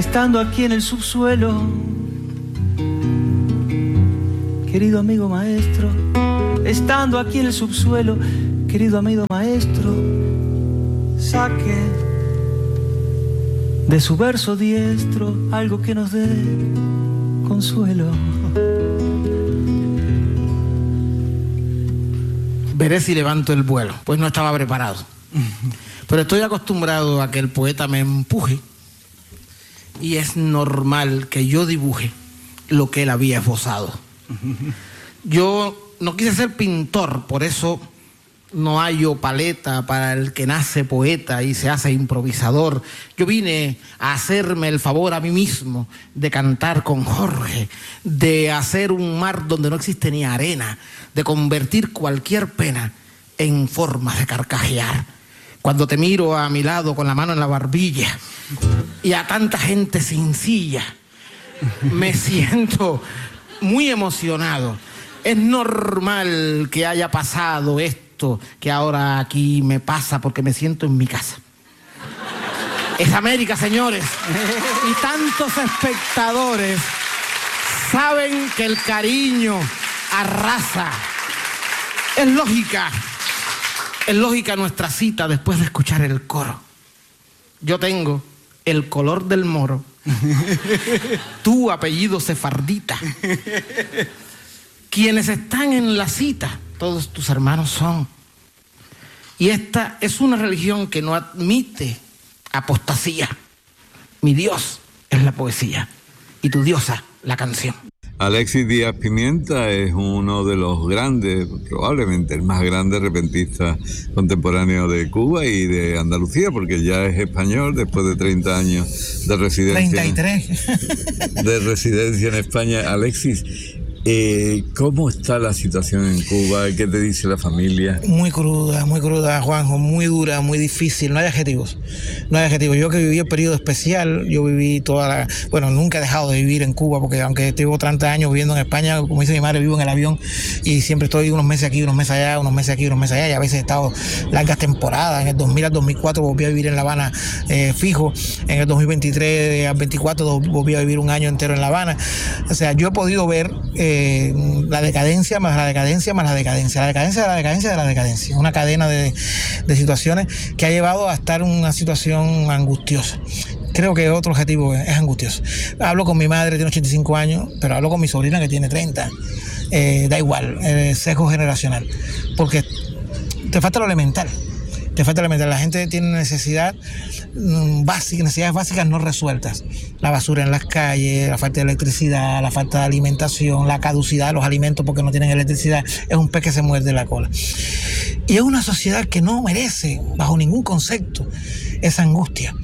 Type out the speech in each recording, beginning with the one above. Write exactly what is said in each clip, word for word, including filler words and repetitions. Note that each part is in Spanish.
estando aquí en el subsuelo. Querido amigo maestro, estando aquí en el subsuelo, querido amigo maestro, saque de su verso diestro algo que nos dé consuelo. Veré si levanto el vuelo, pues no estaba preparado. Pero estoy acostumbrado a que el poeta me empuje y es normal que yo dibuje lo que él había esbozado. Yo no quise ser pintor, por eso no hallo paleta para el que nace poeta y se hace improvisador. Yo vine a hacerme el favor a mí mismo de cantar con Jorge, de hacer un mar donde no existe ni arena, de convertir cualquier pena en forma de carcajear. Cuando te miro a mi lado con la mano en la barbilla y a tanta gente sin silla, me siento muy emocionado. Es normal que haya pasado esto que ahora aquí me pasa porque me siento en mi casa. Es América, señores. Y tantos espectadores saben que el cariño arrasa. Es lógica, es lógica nuestra cita después de escuchar el coro. Yo tengo el color del moro, tu apellido sefardita. Quienes están en la cita, todos tus hermanos son. Y esta es una religión que no admite apostasía. Mi Dios es la poesía y tu diosa la canción. Alexis Díaz Pimienta es uno de los grandes, probablemente el más grande repentista contemporáneo de Cuba y de Andalucía, porque ya es español después de treinta años de residencia. treinta y tres. De residencia en España. Alexis, Eh, ¿cómo está la situación en Cuba? ¿Qué te dice la familia? Muy cruda, muy cruda, Juanjo, muy dura, muy difícil. No hay adjetivos, no hay adjetivos. Yo que viví el periodo especial, yo viví toda la... Bueno, nunca he dejado de vivir en Cuba, porque aunque tengo treinta años viviendo en España, como dice mi madre, vivo en el avión y siempre estoy unos meses aquí, unos meses allá, unos meses aquí, unos meses allá, y a veces he estado largas temporadas. En el dos mil al dos mil cuatro volví a vivir en La Habana eh, fijo, en el dos mil veintitrés al veinticuatro volví a vivir un año entero en La Habana. O sea, yo he podido ver... Eh, Eh, la decadencia más la decadencia más la decadencia, la decadencia de la decadencia de la decadencia, una cadena de, de situaciones que ha llevado a estar en una situación angustiosa. Creo que otro objetivo es, es angustioso. Hablo con mi madre, tiene ochenta y cinco años, pero hablo con mi sobrina que tiene treinta. Eh, da igual, eh, sesgo generacional, porque te falta lo elemental. Te falta elemental. La gente tiene necesidad básicas, necesidades básicas no resueltas. La basura en las calles, la falta de electricidad, la falta de alimentación, la caducidad de los alimentos porque no tienen electricidad. Es un pez que se muerde la cola. Y es una sociedad que no merece, bajo ningún concepto, esa angustia.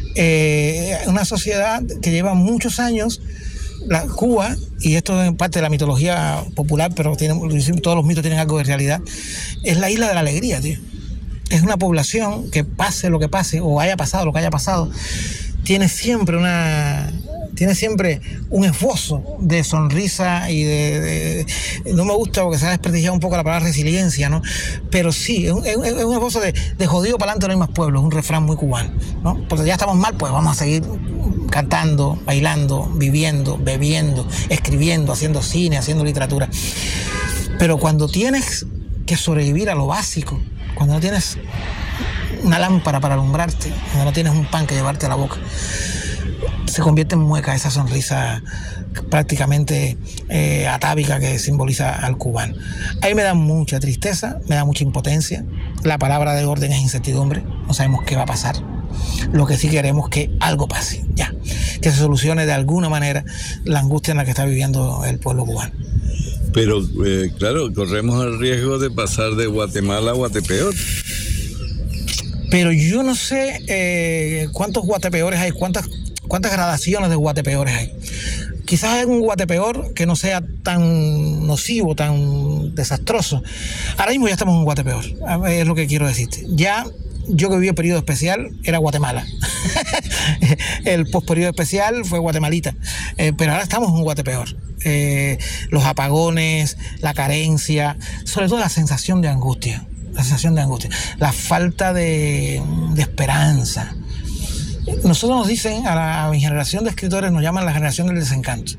Eh, una sociedad que lleva muchos años, la Cuba, y esto es parte de la mitología popular, pero tiene, todos los mitos tienen algo de realidad, es la isla de la alegría, tío. Es una población que pase lo que pase o haya pasado lo que haya pasado, tiene siempre una tiene siempre un esbozo de sonrisa y de, de no me gusta porque se ha desprestigiado un poco la palabra resiliencia, ¿no? Pero sí, es un, es un esbozo de, de jodido para adelante no hay más pueblos, un refrán muy cubano, ¿no? Porque ya estamos mal, pues vamos a seguir cantando, bailando, viviendo, bebiendo, escribiendo, haciendo cine, haciendo literatura. Pero cuando tienes que sobrevivir a lo básico, cuando no tienes una lámpara para alumbrarte, cuando no tienes un pan que llevarte a la boca, se convierte en mueca esa sonrisa prácticamente eh, atávica que simboliza al cubano. Ahí me da mucha tristeza, me da mucha impotencia. La palabra de orden es incertidumbre, no sabemos qué va a pasar. Lo que sí queremos es que algo pase, ya, que se solucione de alguna manera la angustia en la que está viviendo el pueblo cubano. Pero, eh, claro, corremos el riesgo de pasar de Guatemala a Guatepeor. Pero yo no sé eh, cuántos guatepeores hay, cuántas, cuántas gradaciones de guatepeores hay. Quizás hay un guatepeor que no sea tan nocivo, tan desastroso. Ahora mismo ya estamos en un guatepeor, es lo que quiero decirte. Ya yo que viví el periodo especial era Guatemala. El posperiodo especial fue Guatemalita. Eh, pero ahora estamos en un guatepeor. Eh, los apagones, la carencia, sobre todo la sensación de angustia. La sensación de angustia. La falta de, de esperanza. Nosotros nos dicen, a, la, a mi generación de escritores nos llaman la generación del desencanto.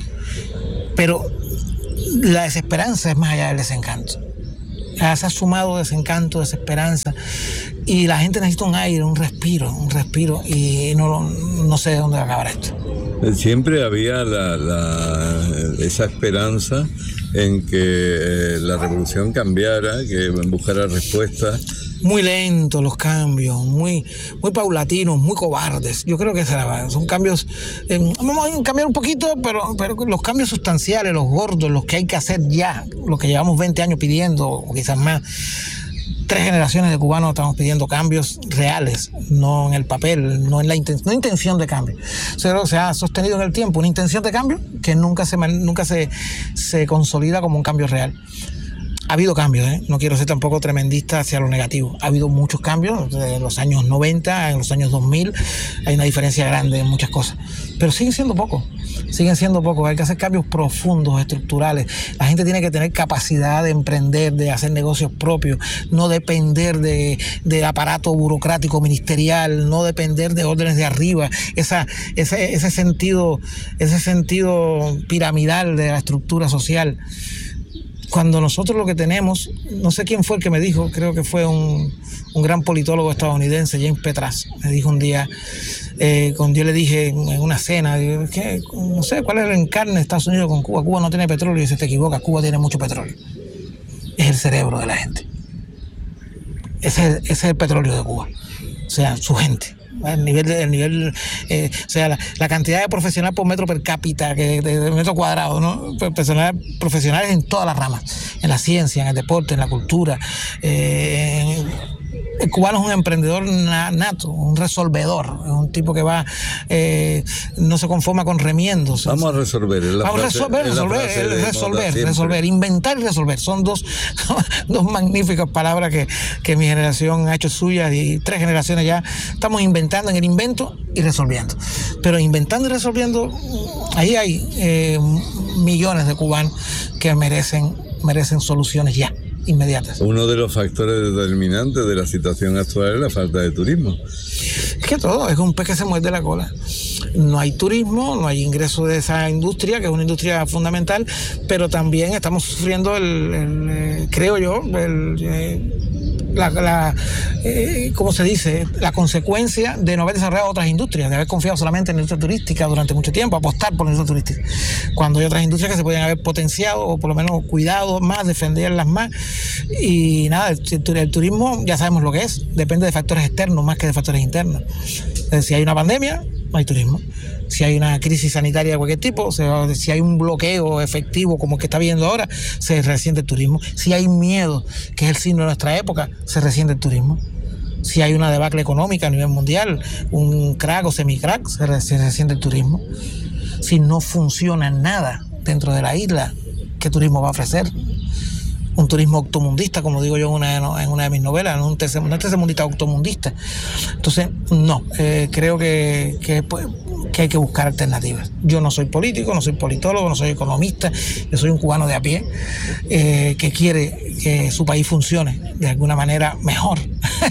Pero la desesperanza es más allá del desencanto. Ya se ha sumado desencanto, desesperanza, y la gente necesita un aire, un respiro, un respiro, y no, no sé de dónde va a acabar esto. Siempre había la, la, esa esperanza en que eh, la revolución cambiara, que buscara respuestas. Muy lentos los cambios, muy, muy paulatinos, muy cobardes. Yo creo que son cambios, eh, vamos a cambiar un poquito, pero, pero los cambios sustanciales, los gordos, los que hay que hacer ya, los que llevamos veinte años pidiendo, o quizás más. Tres generaciones de cubanos estamos pidiendo cambios reales, no en el papel, no en la inten- no intención de cambio. O sea, se ha sostenido en el tiempo una intención de cambio que nunca se, nunca se, se consolida como un cambio real. Ha habido cambios, ¿eh? No quiero ser tampoco tremendista hacia lo negativo. Ha habido muchos cambios, desde los años noventa, en los años dos mil, hay una diferencia grande en muchas cosas. Pero siguen siendo pocos, siguen siendo pocos. Hay que hacer cambios profundos, estructurales. La gente tiene que tener capacidad de emprender, de hacer negocios propios, no depender de, de aparato burocrático ministerial, no depender de órdenes de arriba. Esa, ese, ese sentido, ese sentido piramidal de la estructura social. Cuando nosotros lo que tenemos, no sé quién fue el que me dijo, creo que fue un, un gran politólogo estadounidense, James Petras, me dijo un día, eh, cuando yo le dije en una cena, digo, ¿qué? No sé, ¿cuál es el encarne de Estados Unidos con Cuba? Cuba no tiene petróleo, y dice, te equivocas, Cuba tiene mucho petróleo. Es el cerebro de la gente. Ese es, ese es el petróleo de Cuba, o sea, su gente. El nivel, el nivel eh, o sea, la, la cantidad de profesionales por metro per cápita, que, de, de metro cuadrado, ¿no? Personales, profesionales en todas las ramas, en la ciencia, en el deporte, en la cultura. Eh, el cubano es un emprendedor nato, un resolvedor, es un tipo que va, eh, no se conforma con remiendos. Vamos a resolver. Vamos a resolver, resolver, resolver, resolver, inventar y resolver. Son dos, dos magníficas palabras que, que mi generación ha hecho suyas, y tres generaciones ya estamos inventando en el invento y resolviendo. Pero inventando y resolviendo, ahí hay eh, millones de cubanos que merecen, merecen soluciones ya, inmediatas. Uno de los factores determinantes de la situación actual es la falta de turismo. Es que todo, es un pez que se muerde la cola. No hay turismo, no hay ingreso de esa industria, que es una industria fundamental, pero también estamos sufriendo, el, el, el creo yo, el, el, la, la eh, ¿cómo se dice? La consecuencia de no haber desarrollado otras industrias, de haber confiado solamente en la industria turística durante mucho tiempo, apostar por la industria turística, cuando hay otras industrias que se podrían haber potenciado o por lo menos cuidado más, defenderlas más. Y nada, el, el turismo ya sabemos lo que es, depende de factores externos más que de factores internos. Entonces, si hay una pandemia, no hay turismo. Si hay una crisis sanitaria de cualquier tipo, o sea, si hay un bloqueo efectivo como el que está viendo ahora, se resiente el turismo. Si hay miedo, que es el signo de nuestra época, se resiente el turismo. Si hay una debacle económica a nivel mundial, un crack o semicrack, se resiente el turismo. Si no funciona nada dentro de la isla, ¿qué turismo va a ofrecer? Un turismo octomundista, como digo yo en una, en una de mis novelas, no un tercermundista, octomundista. Entonces, no, eh, creo que, que, que hay que buscar alternativas. Yo no soy político, no soy politólogo, no soy economista, yo soy un cubano de a pie eh, que quiere que su país funcione de alguna manera mejor.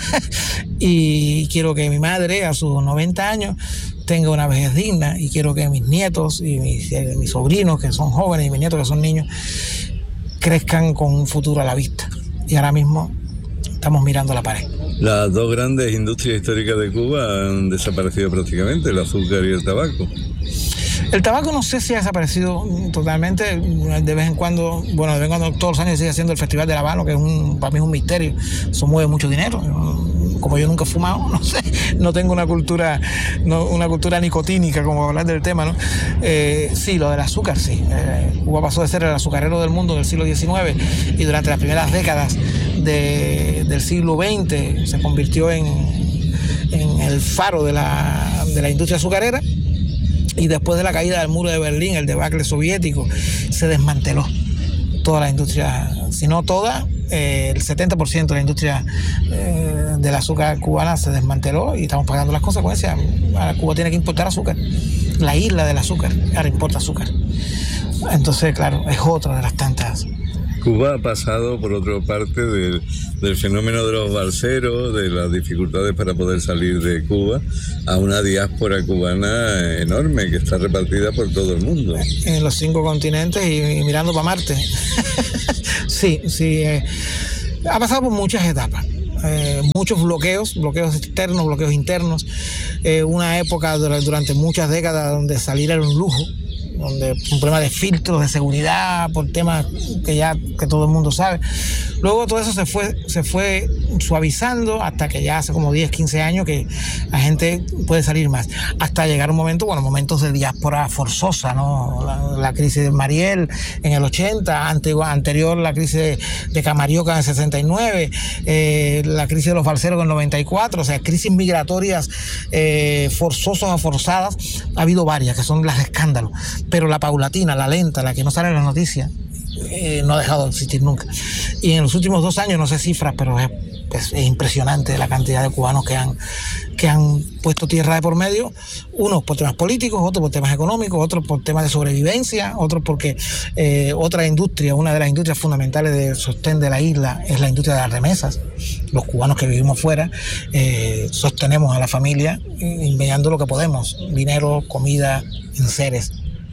Y quiero que mi madre, a sus noventa años, tenga una vejez digna, y quiero que mis nietos y mis, eh, mis sobrinos, que son jóvenes, y mis nietos, que son niños, crezcan con un futuro a la vista. Y ahora mismo estamos mirando la pared. Las dos grandes industrias históricas de Cuba han desaparecido prácticamente, el azúcar y el tabaco. El tabaco no sé si ha desaparecido totalmente. De vez en cuando, bueno, de vez en cuando, todos los años sigue haciendo el Festival del Habano, que es un, para mí es un misterio. Eso mueve mucho dinero. Como yo nunca he fumado, no sé, no tengo una cultura, no, una cultura nicotínica como hablar del tema, ¿no? Eh, sí, lo del azúcar, sí. Eh, Cuba pasó de ser el azucarero del mundo del siglo diecinueve, y durante las primeras décadas de, del siglo veinte se convirtió en, en el faro de la, de la industria azucarera. Y después de la caída del muro de Berlín, el debacle soviético, se desmanteló toda la industria, si no toda, eh, el setenta por ciento de la industria eh, del azúcar cubana se desmanteló, y estamos pagando las consecuencias. Ahora Cuba tiene que importar azúcar, la isla del azúcar, ahora importa azúcar. Entonces, claro, es otra de las tantas. Cuba ha pasado, por otra parte, del, del fenómeno de los balseros, de las dificultades para poder salir de Cuba, a una diáspora cubana enorme que está repartida por todo el mundo. En los cinco continentes y, y mirando para Marte. sí, sí. Eh, ha pasado por muchas etapas. Eh, muchos bloqueos, bloqueos externos, bloqueos internos. Eh, una época durante muchas décadas donde salir era un lujo, donde un problema de filtros de seguridad por temas que ya que todo el mundo sabe. Luego todo eso se fue se fue suavizando hasta que ya hace como diez, quince años que la gente puede salir más, hasta llegar un momento, bueno, momentos de diáspora forzosa, ¿no? La, la crisis de Mariel en el ochenta, ante, anterior la crisis de, de Camarioca en el sesenta y nueve, eh, la crisis de los balseros en el noventa y cuatro, o sea, crisis migratorias eh, forzosas o forzadas, ha habido varias, que son las de escándalo, pero la paulatina, la lenta, la que no sale en las noticias, eh, no ha dejado de existir nunca. Y en los últimos dos años, no sé cifras, pero es, es, es impresionante la cantidad de cubanos que han, que han puesto tierra de por medio, unos por temas políticos, otros por temas económicos, otros por temas de sobrevivencia, otros porque eh, otra industria, una de las industrias fundamentales del sostén de la isla es la industria de las remesas. Los cubanos que vivimos fuera eh, sostenemos a la familia enviando lo que podemos, dinero, comida, enseres.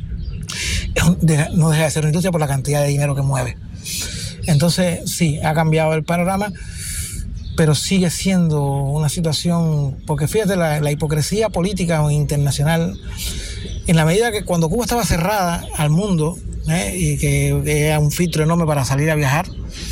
No deja de ser una industria por la cantidad de dinero que mueve. Entonces, sí, ha cambiado el panorama, pero sigue siendo una situación, porque fíjate la, la hipocresía política internacional, en la medida que cuando Cuba estaba cerrada al mundo, ¿eh? y que, que era un filtro enorme para salir a viajar,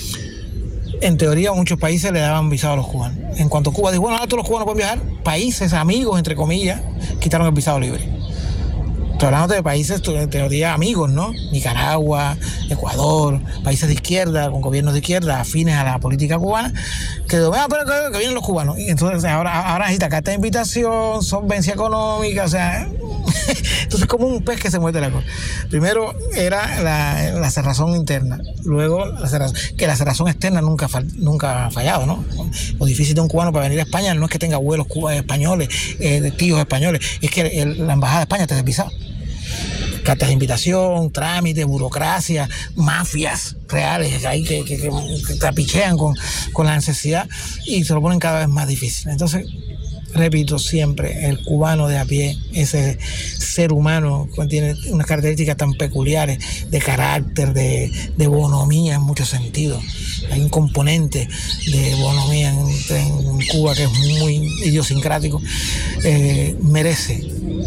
en teoría muchos países le daban visado a los cubanos. En cuanto Cuba dijo, bueno, ahora todos los cubanos pueden viajar, países amigos, entre comillas, quitaron el visado libre. Estoy hablando de países, en teoría, amigos, ¿no? Nicaragua, Ecuador, países de izquierda, con gobiernos de izquierda, afines a la política cubana, que digo, ah, pero que, que vienen los cubanos. Y entonces ahora, ahora necesita carta de invitación, solvencia económica, o sea... Entonces, como un pez que se muerde la cola. Primero era la, la cerrazón interna, luego la cerrazón, que la cerrazón externa nunca, nunca ha fallado, ¿no? Lo difícil de un cubano para venir a España no es que tenga abuelos españoles, eh, de tíos españoles, es que el, la embajada de España te desvisaba. Cartas de invitación, trámites, burocracia, mafias reales ahí que, que, que, que trapichean con, con la necesidad y se lo ponen cada vez más difícil. Entonces, repito siempre, el cubano de a pie, ese ser humano que tiene unas características tan peculiares de carácter, de, de bonomía en muchos sentidos. Hay un componente de bonomía en, en Cuba que es muy idiosincrático. Eh, merece,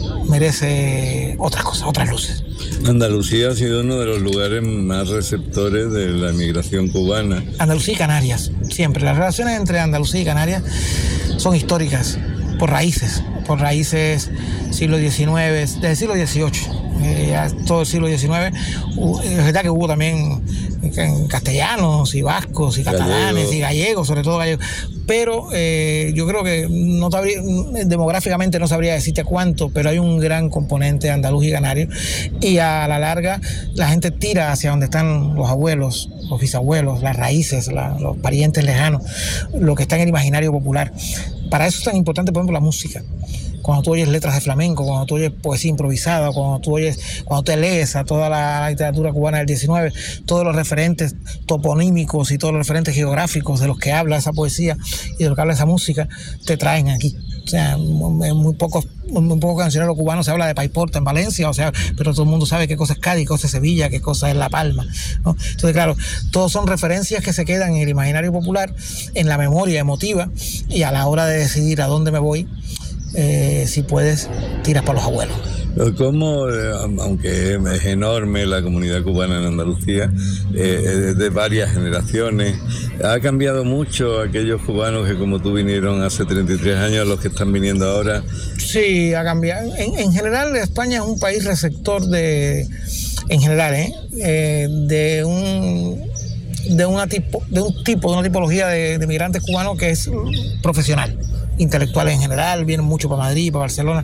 merece otras cosas, otras luces. Andalucía ha sido uno de los lugares más receptores de la inmigración cubana. Andalucía y Canarias, siempre. Las relaciones entre Andalucía y Canarias son históricas, por raíces, por raíces siglo diecinueve, desde el siglo dieciocho, eh, todo el siglo diecinueve. Es verdad que hubo también castellanos y vascos y catalanes Gallego. y gallegos, sobre todo gallegos, pero eh, yo creo que no sabría, demográficamente no sabría decirte cuánto, pero hay un gran componente andaluz y canario, y a la larga la gente tira hacia donde están los abuelos, los bisabuelos, las raíces, la, los parientes lejanos, lo que está en el imaginario popular. Para eso es tan importante, por ejemplo, la música. Cuando tú oyes letras de flamenco, cuando tú oyes poesía improvisada, cuando tú oyes, cuando te lees a toda la literatura cubana del diecinueve, todos los referentes toponímicos y todos los referentes geográficos de los que habla esa poesía y de lo que habla esa música, te traen aquí. O sea, en muy pocos, muy pocos cancioneros cubanos se habla de Paiporta en Valencia, o sea, pero todo el mundo sabe qué cosa es Cádiz, qué cosa es Sevilla, qué cosa es La Palma, ¿no? Entonces, claro, todos son referencias que se quedan en el imaginario popular, en la memoria emotiva, y a la hora de decidir a dónde me voy, eh, si puedes, tiras para los abuelos. ¿Cómo, eh, aunque es enorme la comunidad cubana en Andalucía, eh, de varias generaciones, ha cambiado mucho aquellos cubanos que como tú vinieron hace treinta y tres años a los que están viniendo ahora? Sí, ha cambiado. En, en general, España es un país receptor de, en general, ¿eh? Eh, de un... de una tipo, de un tipo, de una tipología de, de migrantes cubanos que es profesional, intelectuales en general, vienen mucho para Madrid, para Barcelona.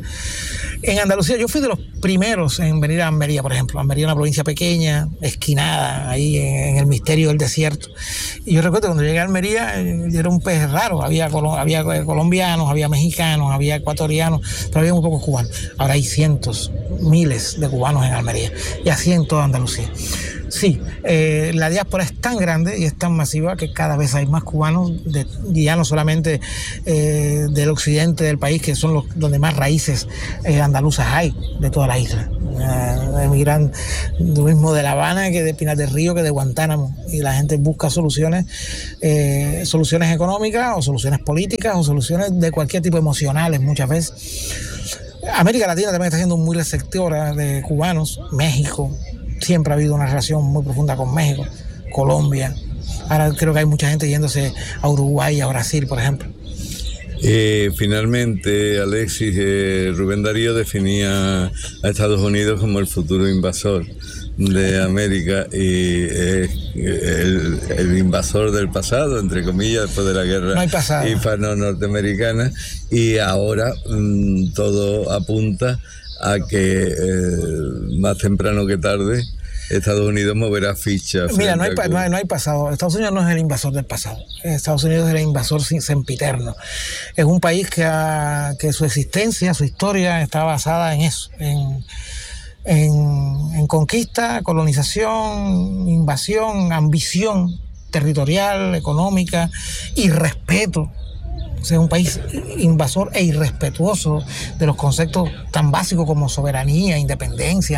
En Andalucía yo fui de los primeros en venir a Almería, por ejemplo. Almería es una provincia pequeña, esquinada, ahí en, en el misterio del desierto. Y yo recuerdo cuando llegué a Almería, yo era un pez raro, había, había colombianos, había mexicanos, había ecuatorianos, pero había muy pocos cubanos. Ahora hay cientos, miles de cubanos en Almería, y así en toda Andalucía. Sí, eh, la diáspora es tan grande y es tan masiva que cada vez hay más cubanos, de, y ya no solamente eh, del occidente del país, que son los donde más raíces eh, andaluzas hay de toda la isla. Eh, emigran lo mismo de La Habana que de Pinar del Río, que de Guantánamo, y la gente busca soluciones, eh, soluciones económicas o soluciones políticas o soluciones de cualquier tipo, emocionales muchas veces. América Latina también está siendo muy receptora de cubanos. México, siempre ha habido una relación muy profunda con México, Colombia. Ahora creo que hay mucha gente yéndose a Uruguay y a Brasil, por ejemplo. Eh, finalmente, Alexis, eh, Rubén Darío definía a Estados Unidos como el futuro invasor de América y eh, el, el invasor del pasado, entre comillas, después de la guerra no hispano-norteamericana, y ahora mmm, todo apunta a que eh, más temprano que tarde Estados Unidos moverá ficha. Mira, no hay, no, hay, no hay pasado. Estados Unidos no es el invasor del pasado. Estados Unidos es el invasor sempiterno. Es un país que, ha, que su existencia, su historia está basada en eso, en, en, en conquista, colonización, invasión, ambición territorial, económica y respeto. O sea, es un país invasor e irrespetuoso de los conceptos tan básicos como soberanía, independencia.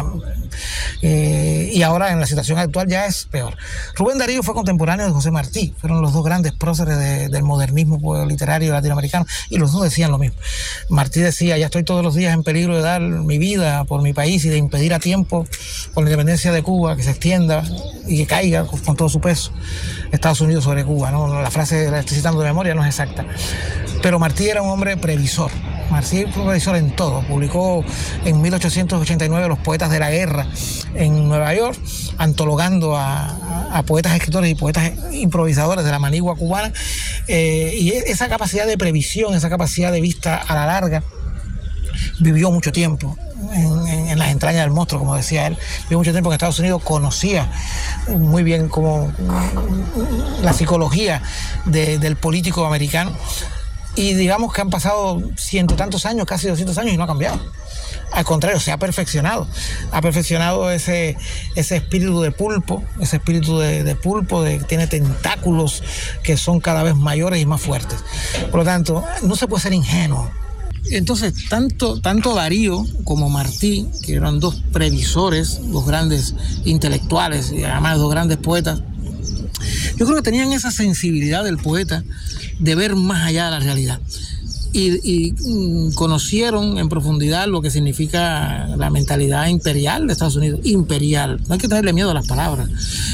Eh, y ahora en la situación actual ya es peor. Rubén Darío fue contemporáneo de José Martí, fueron los dos grandes próceres de, del modernismo pues, literario latinoamericano, y los dos decían lo mismo. Martí decía: ya estoy todos los días en peligro de dar mi vida por mi país y de impedir a tiempo con la independencia de Cuba que se extienda y que caiga con, con todo su peso Estados Unidos sobre Cuba, ¿no? La frase la estoy citando de memoria, no es exacta. Pero Martí era un hombre previsor. Martí fue previsor en todo. Publicó en mil ochocientos ochenta y nueve Los Poetas de la Guerra en Nueva York, antologando a, a, a poetas, escritores y poetas improvisadores de la manigua cubana. Eh, y esa capacidad de previsión, esa capacidad de vista a la larga, vivió mucho tiempo en, en, en las entrañas del monstruo, como decía él. Vivió mucho tiempo en Estados Unidos, conocía muy bien como la psicología de, del político americano. Y digamos que han pasado ciento tantos años, casi doscientos años, y no ha cambiado. Al contrario, se ha perfeccionado. Ha perfeccionado ese, ese espíritu de pulpo, ese espíritu de, de pulpo, de, tiene tentáculos que son cada vez mayores y más fuertes. Por lo tanto, no se puede ser ingenuo. Entonces, tanto, tanto Darío como Martí, que eran dos previsores, dos grandes intelectuales y además dos grandes poetas, yo creo que tenían esa sensibilidad del poeta de ver más allá de la realidad. Y, y mm, conocieron en profundidad lo que significa la mentalidad imperial de Estados Unidos. Imperial, no hay que tenerle miedo a las palabras.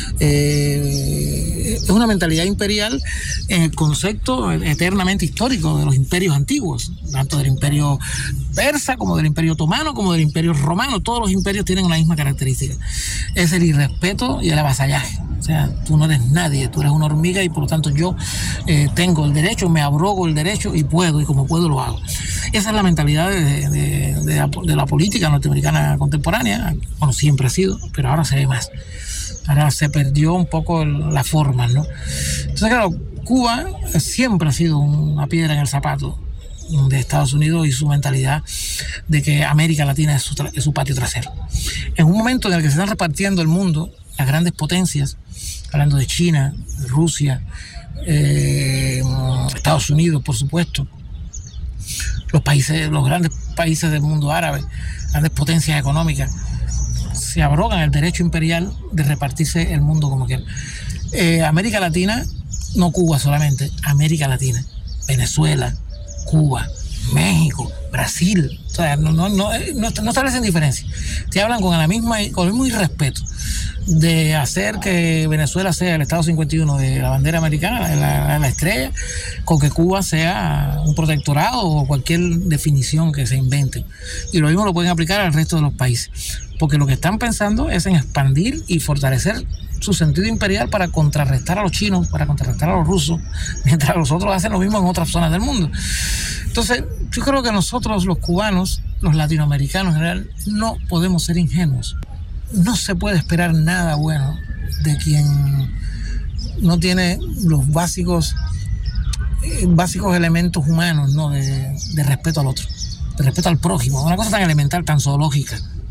Eh, es una mentalidad imperial en el concepto eternamente histórico de los imperios antiguos, tanto del imperio persa como del imperio otomano como del imperio romano. Todos los imperios tienen una misma característica: es el irrespeto y el avasallaje. O sea, tú no eres nadie, tú eres una hormiga y por lo tanto yo eh, tengo el derecho, me abrogo el derecho y puedo, y como puedo lo hago. Esa es la mentalidad de, de, de, de, la, de la política norteamericana contemporánea. Bueno, siempre ha sido, pero ahora se ve más. Ahora se perdió un poco el, la forma, ¿no? Entonces, claro, Cuba siempre ha sido una piedra en el zapato de Estados Unidos y su mentalidad de que América Latina es su, tra- es su patio trasero. En un momento en el que se están repartiendo el mundo, las grandes potencias, hablando de China, Rusia, eh, Estados Unidos, por supuesto, los países, los grandes países del mundo árabe, grandes potencias económicas, se abrogan el derecho imperial de repartirse el mundo como quieran. Eh, América Latina, no Cuba solamente, América Latina, Venezuela, Cuba, México, Brasil, o sea, no, no, no, no, no establecen diferencia. Te hablan con la misma, con el mismo irrespeto de hacer que Venezuela sea el Estado cincuenta y uno de la bandera americana, la, la estrella, con que Cuba sea un protectorado o cualquier definición que se invente. Y lo mismo lo pueden aplicar al resto de los países, porque lo que están pensando es en expandir y fortalecer su sentido imperial para contrarrestar a los chinos, para contrarrestar a los rusos, mientras los otros hacen lo mismo en otras zonas del mundo. Entonces, yo creo que nosotros, los cubanos, los latinoamericanos en general, no podemos ser ingenuos. No se puede esperar nada bueno de quien no tiene los básicos, eh, básicos elementos humanos, ¿no? de, de respeto al otro, de respeto al prójimo, una cosa tan elemental, tan zoológica,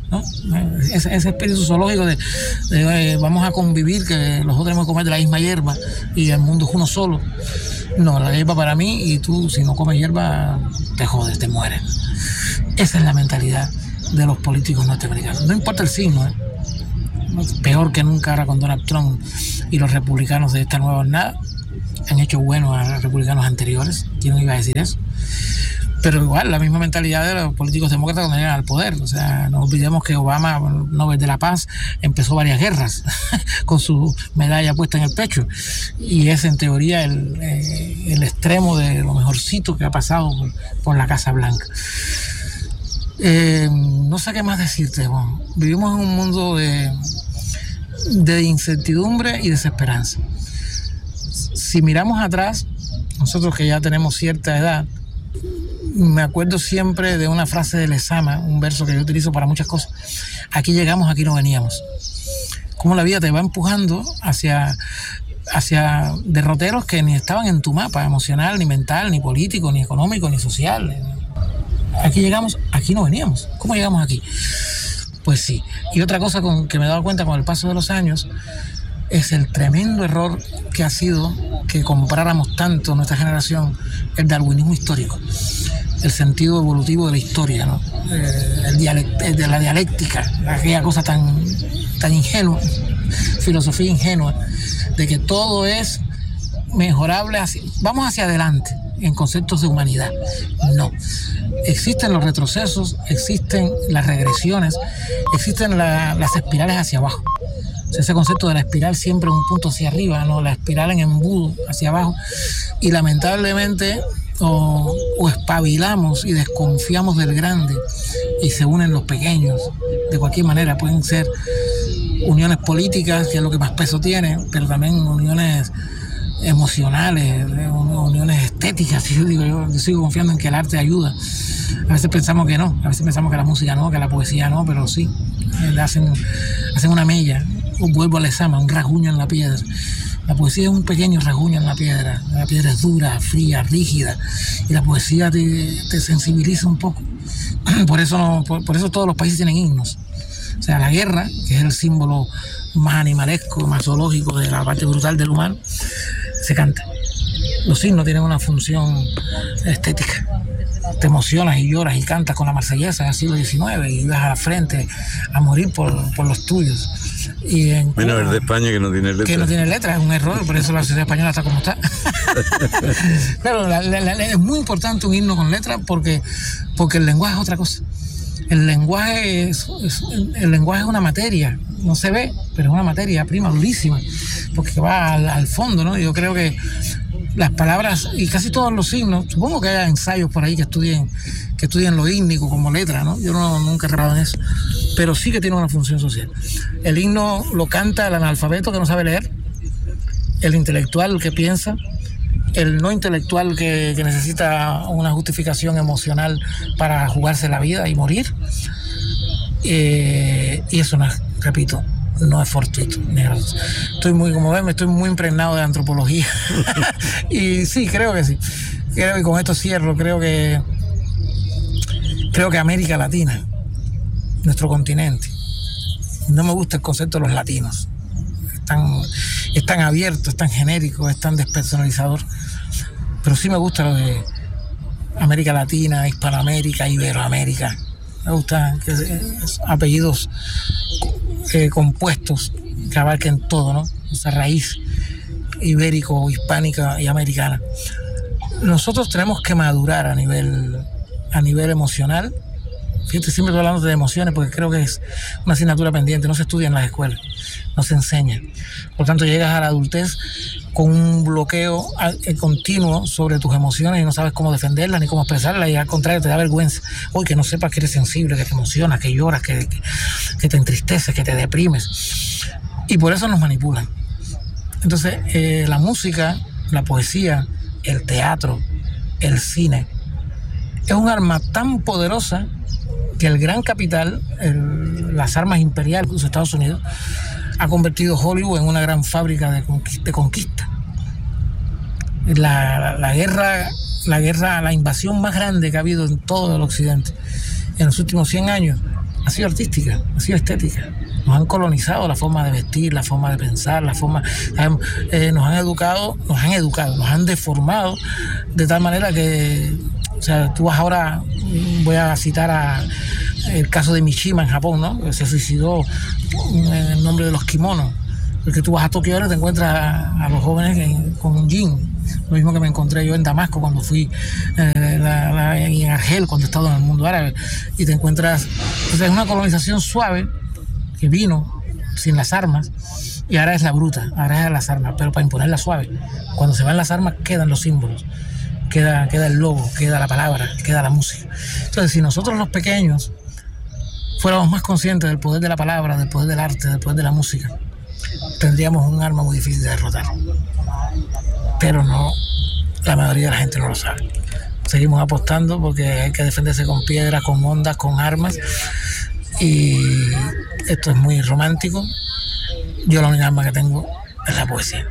¿no? Ese, ese espíritu zoológico de, de eh, vamos a convivir, que los otros tenemos que comer de la misma hierba y el mundo es uno solo. No, la hierba para mí, y tú si no comes hierba te jodes, te mueres. Esa es la mentalidad de los políticos norteamericanos. No importa el signo, ¿eh? Peor que nunca ahora con Donald Trump y los republicanos de esta nueva jornada han hecho bueno a los republicanos anteriores. ¿Quién iba a decir eso? Pero igual, la misma mentalidad de los políticos demócratas cuando llegan al poder. O sea, no olvidemos que Obama, Nobel de la Paz, empezó varias guerras con su medalla puesta en el pecho. Y es en teoría el, eh, el extremo de lo mejorcito que ha pasado por, por la Casa Blanca. Eh, no sé qué más decirte, Juan. Vivimos en un mundo de, de incertidumbre y desesperanza. Si miramos atrás, nosotros que ya tenemos cierta edad, me acuerdo siempre de una frase de Lezama, un verso que yo utilizo para muchas cosas. Aquí llegamos, aquí no veníamos. Cómo la vida te va empujando hacia, hacia derroteros que ni estaban en tu mapa emocional, ni mental, ni político, ni económico, ni social. Aquí llegamos, aquí no veníamos. ¿Cómo llegamos aquí? Pues sí. Y otra cosa con que me he dado cuenta con el paso de los años es el tremendo error que ha sido que compráramos tanto nuestra generación el darwinismo histórico, el sentido evolutivo de la historia, ¿no? Eh, el dialect, el de la dialéctica, aquella cosa tan, tan ingenua, filosofía ingenua, de que todo es mejorable, hacia, vamos hacia adelante en conceptos de humanidad. No. Existen los retrocesos, existen las regresiones, existen la, las espirales hacia abajo. O sea, ese concepto de la espiral siempre un punto hacia arriba, ¿no? La espiral en embudo hacia abajo. Y lamentablemente o, o espabilamos y desconfiamos del grande y se unen los pequeños. De cualquier manera, pueden ser uniones políticas, que es lo que más peso tiene, pero también uniones emocionales, uniones estéticas. Yo digo, yo, yo sigo confiando en que el arte ayuda. A veces pensamos que no, a veces pensamos que la música no, que la poesía no, pero sí, eh, hacen, hacen una mella. Vuelvo a Lezama, un rasguño en la piedra. La poesía es un pequeño rasguño en la piedra. La piedra es dura, fría, rígida, y la poesía te, te sensibiliza un poco. Por eso, no, por, por eso todos los países tienen himnos. O sea, la guerra, que es el símbolo más animalesco, más zoológico de la parte brutal del humano, se canta. Los himnos tienen una función estética. Te emocionas y lloras y cantas con la marsellesa del siglo diecinueve y vas a la frente a morir por, por los tuyos. Y en Menos Cuba, el de España que no tiene letra. Que no tiene letra, es un error, por eso la sociedad española está como está. Claro, la, la, la, es muy importante un himno con letra porque, porque el lenguaje es otra cosa. El lenguaje es, es, el lenguaje es una materia, no se ve, pero es una materia prima, durísima, porque va al, al fondo, ¿no? Yo creo que las palabras y casi todos los signos, supongo que haya ensayos por ahí que estudien, que estudien lo hímnico como letra, ¿no? Yo no, nunca he reparado en eso, pero sí que tiene una función social. El himno lo canta el analfabeto que no sabe leer, el intelectual que piensa, el no intelectual que, que necesita una justificación emocional para jugarse la vida y morir. Eh, y eso no es, repito, no es fortuito. Estoy muy, como ven, estoy muy impregnado de antropología. Y sí, creo que sí. Creo que con esto cierro, creo que creo que América Latina, nuestro continente, no me gusta el concepto de los latinos. Es tan, es tan abierto, es tan genérico, es tan despersonalizador. Pero sí me gusta lo de América Latina, Hispanoamérica, Iberoamérica. Me gustan apellidos eh, compuestos que abarquen todo, ¿no? Esa raíz ibérico, hispánica y americana. Nosotros tenemos que madurar a nivel, a nivel emocional. Fíjate, siempre estoy hablando de emociones porque creo que es una asignatura pendiente, no se estudia en las escuelas, no se enseña. Por tanto, llegas a la adultez con un bloqueo continuo sobre tus emociones y no sabes cómo defenderlas ni cómo expresarlas, y al contrario te da vergüenza. Hoy que no sepas que eres sensible, que te emocionas, que lloras, que, que, que te entristeces, que te deprimes. Y por eso nos manipulan. Entonces, eh, la música, la poesía, el teatro, el cine, es un arma tan poderosa que el gran capital, el, las armas imperiales, incluso Estados Unidos, ha convertido Hollywood en una gran fábrica de conquista. De conquista. La, la, la guerra, la guerra, la invasión más grande que ha habido en todo el occidente en los últimos cien años ha sido artística, ha sido estética. Nos han colonizado la forma de vestir, la forma de pensar, la forma, eh, nos han educado, nos han educado, nos han deformado de tal manera que, o sea, tú vas ahora, voy a citar a el caso de Mishima en Japón, ¿no? Que se suicidó en el nombre de los kimonos. Porque tú vas a Tokio ahora y te encuentras a, a los jóvenes en, con jean, lo mismo que me encontré yo en Damasco cuando fui, eh, la, la, en Argel cuando he estado en el mundo árabe, y te encuentras, o sea, es una colonización suave que vino sin las armas y ahora es la bruta, ahora es las armas, pero para imponerla suave. Cuando se van las armas quedan los símbolos, queda, queda el logo, queda la palabra, queda la música. Entonces, si nosotros los pequeños fuéramos más conscientes del poder de la palabra, del poder del arte, del poder de la música, tendríamos un arma muy difícil de derrotar. Pero no, la mayoría de la gente no lo sabe. Seguimos apostando porque hay que defenderse con piedras, con ondas, con armas. Y esto es muy romántico. Yo la única arma que tengo es la poesía.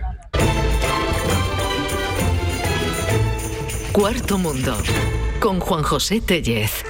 Cuarto Mundo, con Juan José Tellez.